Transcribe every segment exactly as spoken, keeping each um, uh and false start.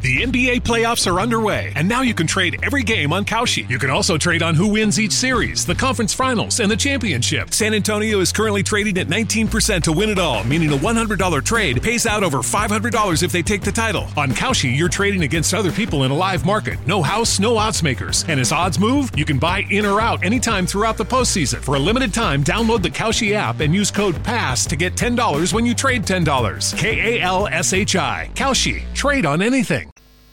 The N B A playoffs are underway, and now you can trade every game on Kalshi. You can also trade on who wins each series, the conference finals, and the championship. San Antonio is currently trading at nineteen percent to win it all, meaning a one hundred dollars trade pays out over five hundred dollars if they take the title. On Kalshi, you're trading against other people in a live market. No house, no odds makers. And as odds move, you can buy in or out anytime throughout the postseason. For a limited time, download the Kalshi app and use code PASS to get ten dollars when you trade ten dollars. K A L S H I. Kalshi. Trade on anything.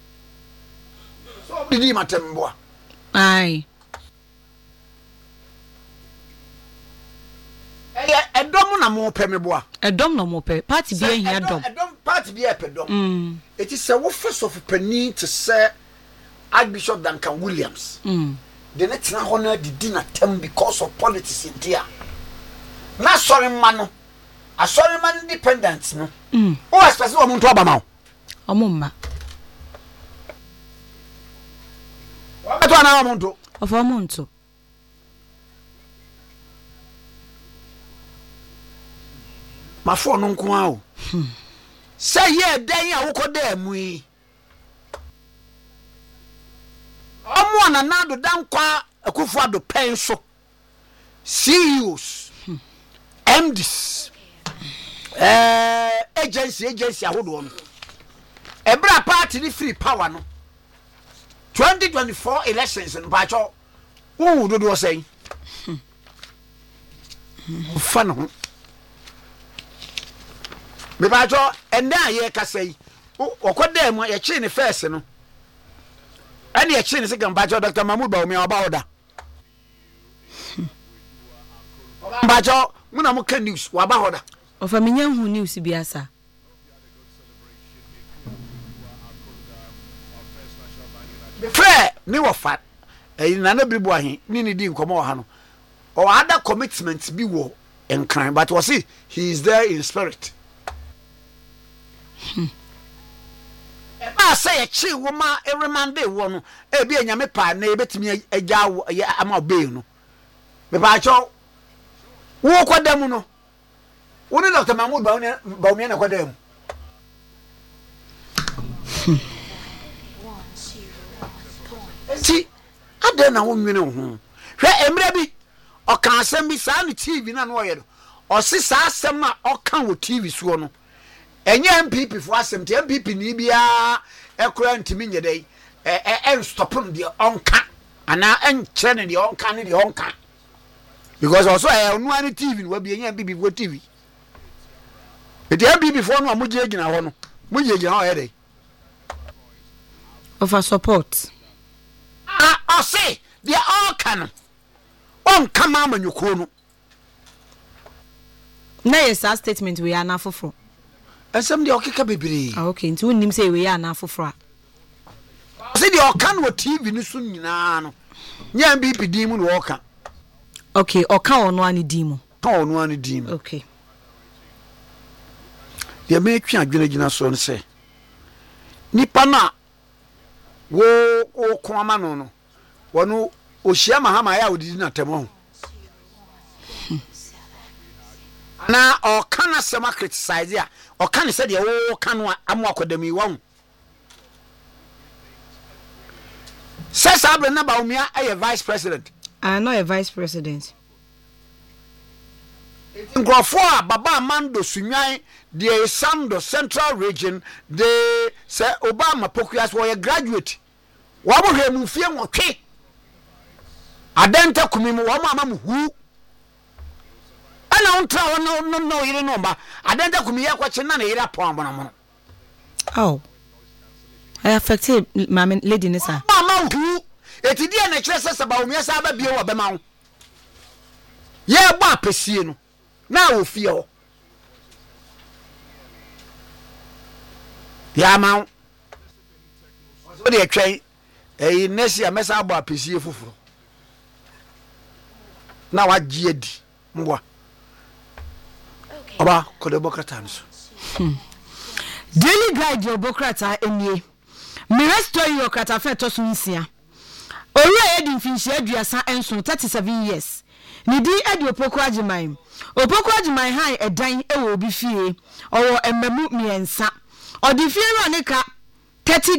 Didi matemboa. Aye. Eh, edom na mo pe meboa. Edom na mo pe. Party bi ehia dom. Edom party bi e pe dom. Mm. It is a wo first of pani to say Archbishop Duncan Williams. Mm. The next na honor didi na tem because of politics in there. Na sorry man no. A sorry man independent no. Mm. O expect o muntu aba ma. Omo mma. Eto ana muntu. Of muntu. Ma fo no nko a o. Say ye dan a wo koda mu yi. Omo na na do dan kwa akufo ado pen so. C E Os. M Ds. Eh agency agency ahodo no. Ebra party ni free power no. twenty twenty-four elections in Bacho. Who do you say? Fun. Me Bacho, and now ye can say, oh, what them when your chin is first, no? And your chin is again, Bacho, Doctor Mahmoud Baumi about that. Bacho, Munamuka news, Wabahoda. Of a million who knew Sibiasa. Fair, no fat. In another boy, Nini didn't come on. Or other commitments be war and crime, but was he? He is there in spirit. I say a chill woman every Monday one, a be a yamepa, neighbor to me a jar, I'm a being. The Bacho walk what them no. One of the Mahmoud Baumia, what them. See, I don't know who you know. Where maybe or can send me some T V, no way, or sis ask some or come with T V swan. And young people for some ten people, Nibia, a crying to me a day, and stopping the on cat, and now and turning the on can the on cat. Because also I have no any T V will be a young people with T V. But there be before no Mujay in our home, Mujay already. Of a support. I say, they are all canon. On come on, when you call. Nay, a statement we are now for. And some the okay, baby. Okay, into him say we are now for. Say the can with T V, soon, no. Yan be demon walker. Okay, or count on one demon. On one demon. Okay. The American General son say, Nipana. Wo o kwama no no wono ohia mahama ya odidi na temo na o kana sema criticize ya o kana se de wo kanu amu akodami won says abre na Baumia a vice president. I know a vice president. Nkrofo a baba mando sunwan the Sando Central Region the say Obama Pokuas were a graduate. Wa mo hwe mu fie nwotwe. Adenta kumimu wa mama mu hu. Ana ontra no no no yire no ba. Adenta kumi ya kwache na na yire apon abona mo. Oh. I affected my lady Nessa. Mama hu. Etidi na kire sesa ba omi asa ba bie wo be ma wo. Ye gba apesie no. Na wo fie ho. Ya ma. So de atwen eh nesia mesa abo apesie fufuro. Na wa gie di mboa. Oba ko democrat so. Daily guide your bokrata enie. Me restore your katafe to so nsia. Ori edi mfinhia aduasa enso thirty-seven years. Ni di edi opoko agiman. Opoko agiman han edan ewo obi fie. Owo emmemu miensa. Odi fie no ne ka thirty